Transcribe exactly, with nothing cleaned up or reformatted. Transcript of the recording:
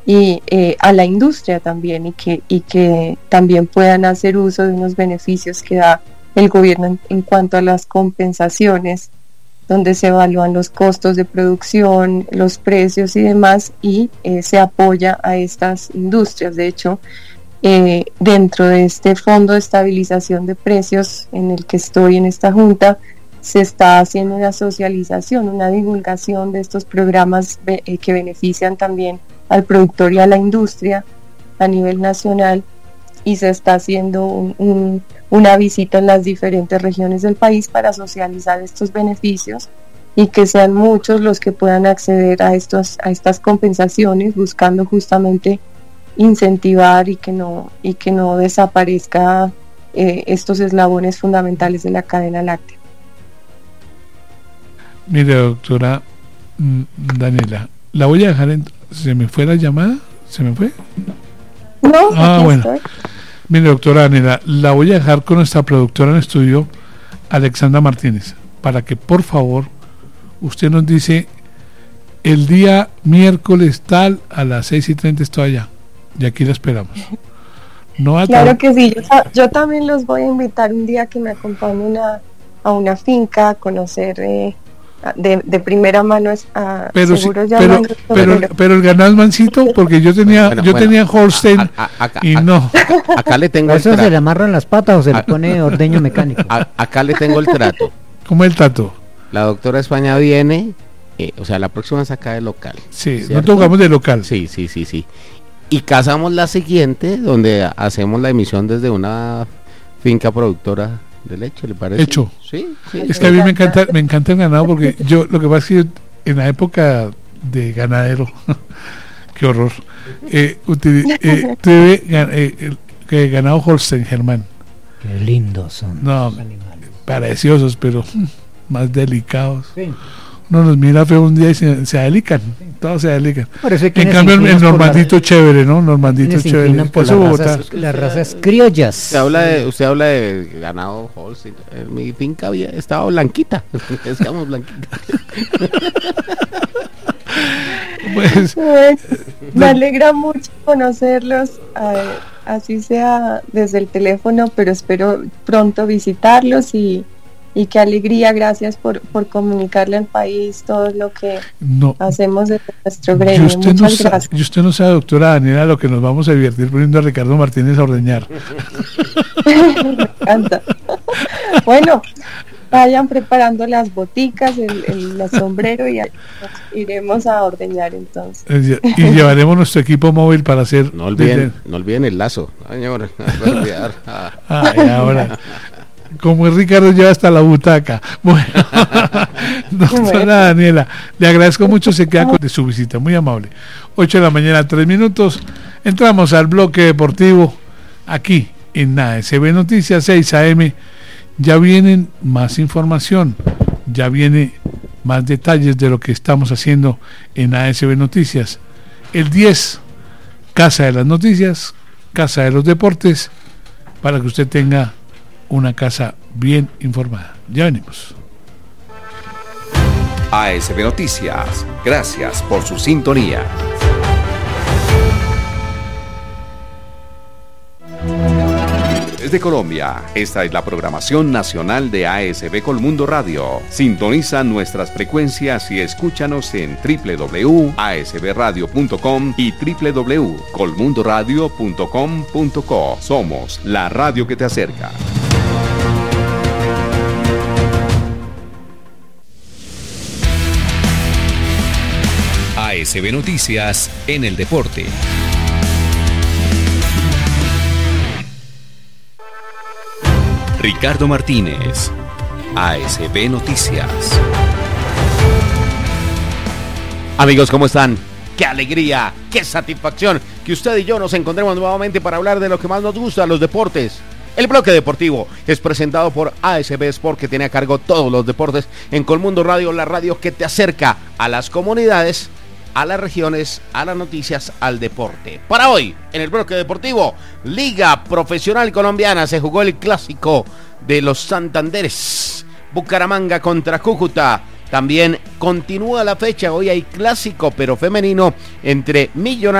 y eh, a la industria también, y que, y que también puedan hacer uso de unos beneficios que da el gobierno en, en cuanto a las compensaciones, donde se evalúan los costos de producción, los precios y demás, y eh, se apoya a estas industrias. De hecho, eh, dentro de este Fondo de Estabilización de Precios en el que estoy en esta junta, se está haciendo una socialización, una divulgación de estos programas eh, que benefician también al productor y a la industria a nivel nacional, y se está haciendo un, un, una visita en las diferentes regiones del país para socializar estos beneficios y que sean muchos los que puedan acceder a estos a estas compensaciones, buscando justamente incentivar y que no y que no desaparezca eh, estos eslabones fundamentales de la cadena láctea. Mire, doctora Daniela, la voy a dejar en... ¿Se me fue la llamada? ¿Se me fue? No, ah, aquí bueno. estoy. Mire, doctora Daniela, la voy a dejar con nuestra productora en estudio, Alexandra Martínez, para que por favor usted nos dice el día miércoles tal a las seis y treinta estoy allá, y aquí la esperamos. No a claro que sí, yo, yo también los voy a invitar un día que me acompañen a, a una finca a conocer eh, de, de primera mano a pero seguro sí, ya pero, hablando pero, sobre... pero el ganado es mansito, porque yo tenía bueno, yo bueno, tenía Holstein a, a, a, a, y a, no a, acá le tengo eso el se le amarran las patas o se le pone ordeño mecánico. a, acá le tengo el trato. ¿Cómo el tato? La doctora España viene, eh, o sea, la próxima es acá de local. Sí, ¿cierto? no tocamos de local. Sí, sí, sí, sí. Y casamos la siguiente, donde hacemos la emisión desde una finca productora de leche, ¿le parece? Hecho. Sí, sí. Es que a mí me encanta, me encanta el ganado, porque yo, lo que pasa es que yo, en la época de ganadero, qué horror, eh, util, eh, tuve eh, el, el ganado Holstein, Germán. Qué lindos son no, los animales. Preciosos, pero más delicados. Sí. Uno los mira feo un día y se, se delican, todos se delican. En cambio el, el normandito la, chévere, ¿no? Normandito chévere. Por eso las, Bogotá. razas, las razas criollas. Usted habla de, usted habla de ganado Holstein. En mi finca había, estaba blanquita. Estábamos blanquita. Pues, pues, me alegra mucho conocerlos, eh, así sea desde el teléfono, pero espero pronto visitarlos y Y qué alegría, gracias por, por comunicarle al país todo lo que no, hacemos desde nuestro gremio. Y usted, Muchas no gracias. Sabe, y usted no sabe, doctora Daniela, lo que nos vamos a divertir poniendo a Ricardo Martínez a ordeñar. Me encanta. Bueno, vayan preparando las boticas, el, el, el sombrero y iremos a ordeñar entonces. Y llevaremos nuestro equipo móvil para hacer... No olviden, desde... no olviden el lazo. Ay, señor, no olvidar. Ah. Ay, ahora... Como el Ricardo lleva hasta la butaca. Bueno, doctora Daniela, le agradezco mucho, se queda con de su visita, muy amable. ocho de la mañana, tres minutos. Entramos al bloque deportivo aquí en A S B Noticias seis A M. Ya vienen más información, ya viene más detalles de lo que estamos haciendo en A S B Noticias. El diez, Casa de las Noticias, Casa de los Deportes, para que usted tenga una casa bien informada. Ya venimos. A S B Noticias, gracias por su sintonía. Desde Colombia, esta es la programación nacional de A S B Colmundo Radio. Sintoniza nuestras frecuencias y escúchanos en doble u doble u doble u punto a s b radio punto com y doble u doble u doble u punto colmundo radio punto com punto co. Somos la radio que te acerca. A S B Noticias en el deporte. Ricardo Martínez, A S B Noticias. Amigos, ¿cómo están? ¡Qué alegría! ¡Qué satisfacción! Que usted y yo nos encontremos nuevamente para hablar de lo que más nos gusta, los deportes. El bloque deportivo es presentado por A S B Sport, que tiene a cargo todos los deportes en Colmundo Radio, la radio que te acerca a las comunidades, a las regiones, a las noticias, al deporte. Para hoy, en el bloque deportivo, Liga Profesional Colombiana, se jugó el clásico de los Santanderes, Bucaramanga contra Cúcuta. También continúa la fecha, hoy hay clásico, pero femenino, entre Millonarios